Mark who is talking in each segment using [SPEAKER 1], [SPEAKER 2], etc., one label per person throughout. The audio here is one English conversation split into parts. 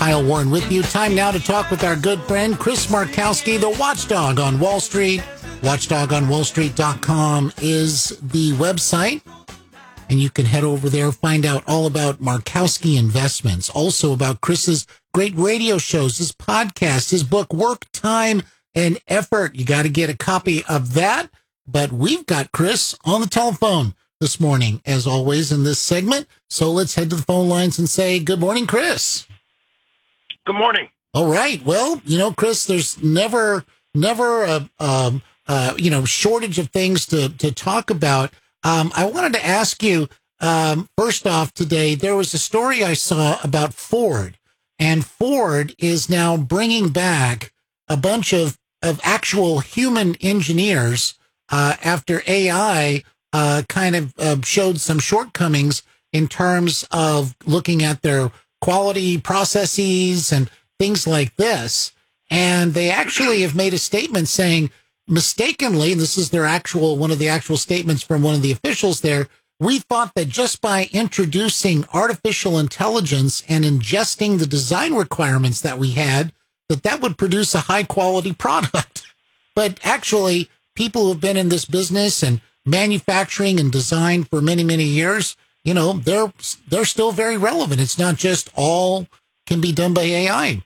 [SPEAKER 1] Kyle Warren with you. Time now to talk with our good friend Chris Markowski, the watchdog on Wall Street. Watchdogonwallstreet.com is the website, and you can head over there, find out all about Markowski Investments, also about Chris's great radio shows, his podcast, his book, Work, Time, and Effort. You got to get a copy of that. But we've got Chris on the telephone this morning, as always, in this segment. So let's head to the phone lines and say good morning, Chris.
[SPEAKER 2] Good morning.
[SPEAKER 1] All right. Well, Chris, there's never a shortage of things to talk about. I wanted to ask you, first off today, there was a story I saw about Ford, and Ford is now bringing back a bunch of actual human engineers after AI kind of showed some shortcomings in terms of looking at their quality processes and things like this. And they actually have made a statement saying, mistakenly, and this is one of the actual statements from one of the officials there, we thought that just by introducing artificial intelligence and ingesting the design requirements that we had, that would produce a high quality product. But actually, people who have been in this business and manufacturing and design for many, many years, they're still very relevant. It's not just all can be done by AI.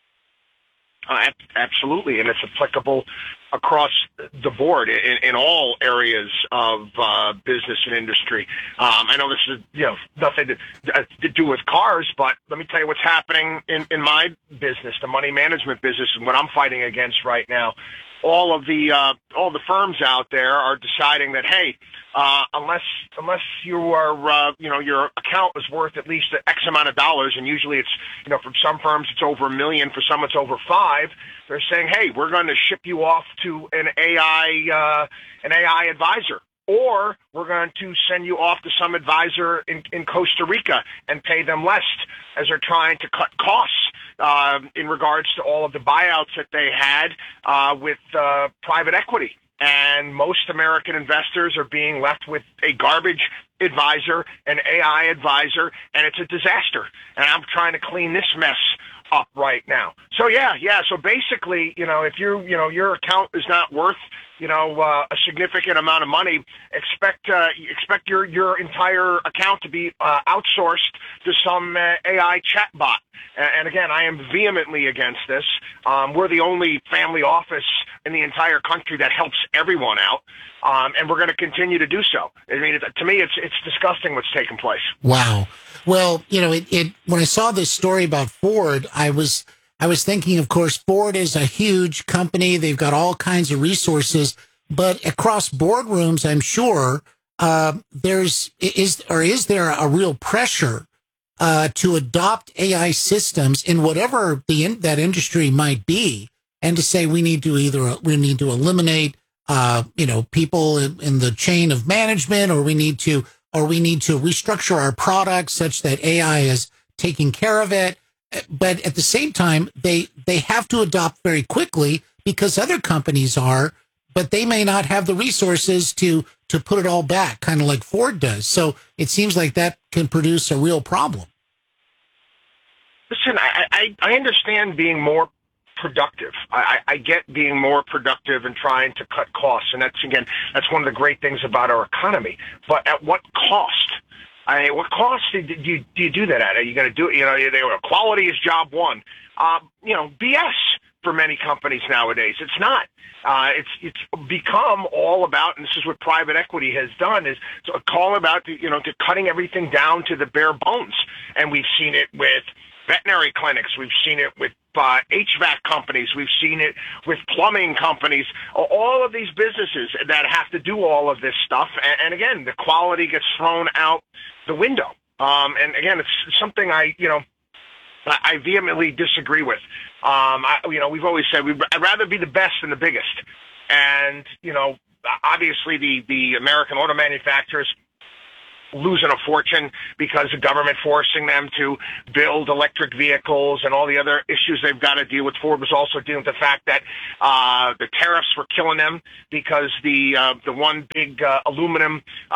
[SPEAKER 2] Absolutely, and it's applicable across the board in all areas of business and industry. I know this is nothing to do with cars, but let me tell you what's happening in my business, the money management business, and what I'm fighting against right now. All the firms out there are deciding that, hey, unless you are your account is worth at least X amount of dollars, and usually it's from some firms it's over $1 million, for some it's over $5 million. They're saying, hey, we're going to ship you off to an AI advisor, or we're going to send you off to some advisor in Costa Rica and pay them less, as they're trying to cut costs in regards to all of the buyouts that they had with private equity. And most American investors are being left with a garbage advisor, an AI advisor, and it's a disaster. And I'm trying to clean this mess up right now. So yeah. So basically, if your account is not worth a significant amount of money, expect your entire account to be outsourced to some AI chatbot. And again, I am vehemently against this. We're the only family office in the entire country that helps everyone out, and we're going to continue to do so. I mean, to me, it's disgusting what's taking place.
[SPEAKER 1] Wow. Well, when I saw this story about Ford, I was thinking, of course, Ford is a huge company. They've got all kinds of resources, but across boardrooms, I'm sure is there a real pressure to adopt AI systems in whatever that industry might be, and to say we need to eliminate people in the chain of management, or we need to restructure our products such that AI is taking care of it. But at the same time, they have to adopt very quickly because other companies are, but they may not have the resources to put it all back, kind of like Ford does. So it seems like that can produce a real problem.
[SPEAKER 2] Listen, I understand being more productive. I get being more productive and trying to cut costs. And that's one of the great things about our economy. But at what cost? What cost do you do that at? Are you going to do it? Quality is job one. BS for many companies nowadays. It's not. It's become all about, and this is what private equity has done, is all about to cutting everything down to the bare bones. And we've seen it with veterinary clinics. We've seen it with HVAC companies. We've seen it with plumbing companies. All of these businesses that have to do all of this stuff. And again, the quality gets thrown out the window. And again, it's something I vehemently disagree with. We've always said I'd rather be the best than the biggest. And, obviously the American auto manufacturers losing a fortune because the government forcing them to build electric vehicles and all the other issues they've got to deal with. Ford was also dealing with the fact that the tariffs were killing them because the one big aluminum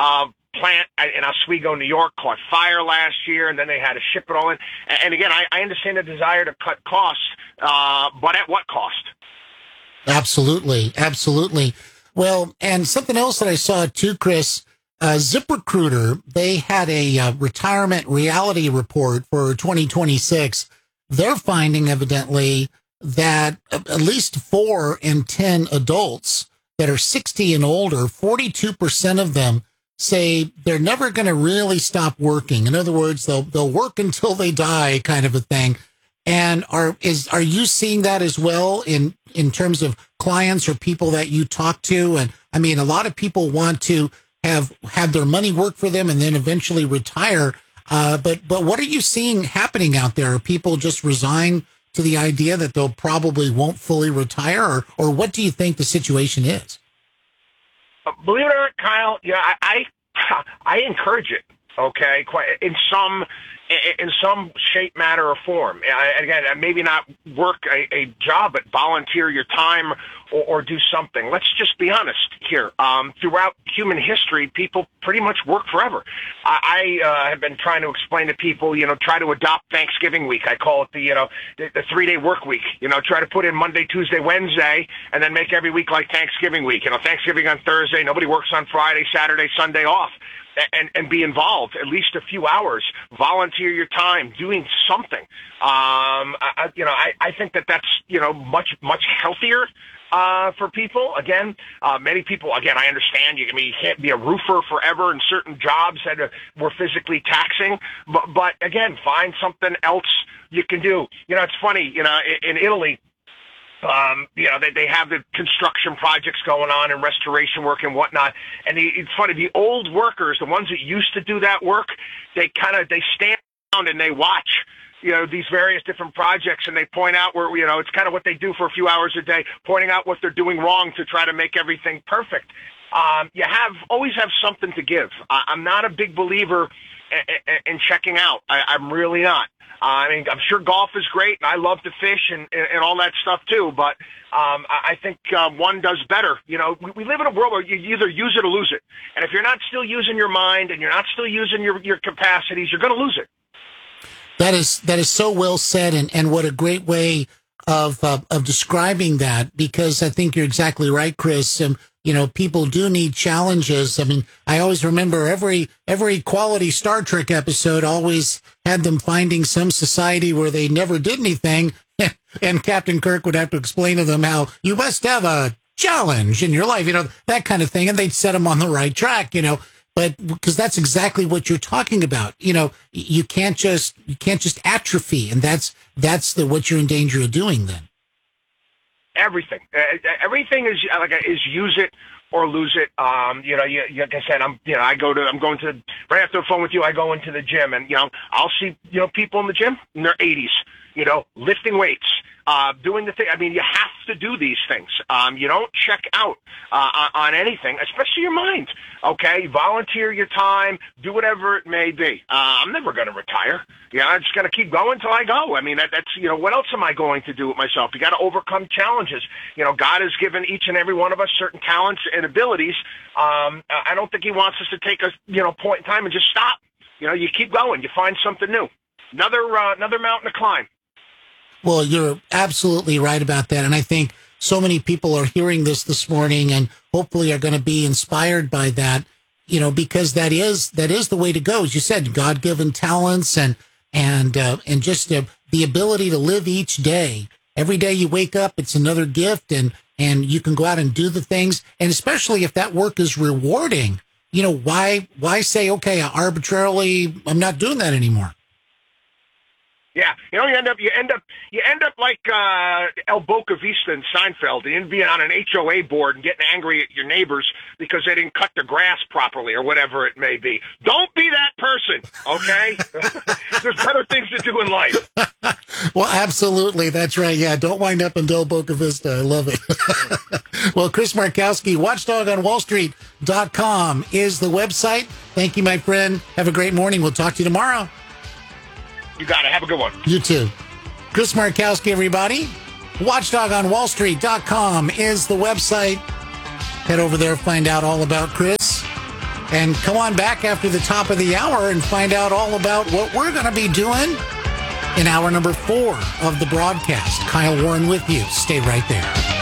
[SPEAKER 2] plant in Oswego, New York, caught fire last year, and then they had to ship it all in. And again, I understand the desire to cut costs, but at what cost?
[SPEAKER 1] Absolutely. Absolutely. Well, and something else that I saw too, Chris, ZipRecruiter, they had a retirement reality report for 2026. They're finding evidently that at least 4 in 10 adults that are 60 and older, 42% of them say they're never going to really stop working. In other words, they'll work until they die, kind of a thing. And are you seeing that as well in terms of clients or people that you talk to? And I mean, a lot of people want to have their money work for them and then eventually retire. But what are you seeing happening out there? Are people just resign to the idea that they'll probably won't fully retire, or what do you think the situation is?
[SPEAKER 2] Believe it or not, Kyle, yeah, I encourage it. Okay, quite in some shape, matter, or form. Again, maybe not work a job, but volunteer your time or do something. Let's just be honest here. Throughout human history, people pretty much work forever. I have been trying to explain to people, try to adopt Thanksgiving week. I call it the 3-day work week. Try to put in Monday, Tuesday, Wednesday, and then make every week like Thanksgiving week. Thanksgiving on Thursday, nobody works on Friday, Saturday, Sunday off. And be involved at least a few hours, volunteer your time doing something. I think that's, much healthier, for people. Again, many people, I understand you can't be a roofer forever in certain jobs that were physically taxing, but again, find something else you can do. It's funny, in Italy, they have the construction projects going on and restoration work and whatnot. And it's funny, the old workers, the ones that used to do that work, they stand around and they watch, these various different projects, and they point out where, it's kind of what they do for a few hours a day, pointing out what they're doing wrong to try to make everything perfect. You always have something to give. I'm not a big believer in checking out. I'm really not. I'm sure golf is great, and I love to fish and all that stuff too. But I think one does better. We live in a world where you either use it or lose it. And if you're not still using your mind and you're not still using your capacities, you're going to lose it.
[SPEAKER 1] That is so well said, and what a great way of describing that. Because I think you're exactly right, Chris. People do need challenges. I mean, I always remember every quality Star Trek episode always had them finding some society where they never did anything. And Captain Kirk would have to explain to them how you must have a challenge in your life, that kind of thing. And they'd set them on the right track, but because that's exactly what you're talking about. You can't just atrophy. And that's what you're in danger of doing then.
[SPEAKER 2] Everything is use it or lose it. Like I said, I'm going to right after the phone with you. I go into the gym, and I'll see people in the gym in their 80s, lifting weights, doing the thing. I mean, you have to do these things. You don't check out on anything, especially your mind. Okay, volunteer your time, do whatever it may be. I'm never going to retire. I'm just going to keep going till I go. I mean, that's what else am I going to do with myself? You got to overcome challenges. God has given each and every one of us certain talents and abilities. I don't think He wants us to take a point in time and just stop. You keep going. You find something new. Another mountain to climb.
[SPEAKER 1] Well, you're absolutely right about that. And I think so many people are hearing this morning and hopefully are going to be inspired by that, because that is the way to go. As you said, God-given talents and just the ability to live each day. Every day you wake up, it's another gift, and you can go out and do the things. And especially if that work is rewarding, why say, okay, arbitrarily, I'm not doing that anymore.
[SPEAKER 2] Yeah, you end up like El Boca Vista in Seinfeld, and being on an HOA board and getting angry at your neighbors because they didn't cut the grass properly or whatever it may be. Don't be that person, okay? There's better things to do in life.
[SPEAKER 1] Well, absolutely, that's right. Yeah, don't wind up in El Boca Vista. I love it. Well, Chris Markowski, WatchdogonWallStreet.com is the website. Thank you, my friend. Have a great morning. We'll talk to you tomorrow.
[SPEAKER 2] You got it. Have a good one.
[SPEAKER 1] You too. Chris Markowski, everybody. WatchdogonWallStreet.com is the website. Head over there, find out all about Chris. And come on back after the top of the hour and find out all about what we're going to be doing in hour number 4 of the broadcast. Kyle Warren with you. Stay right there.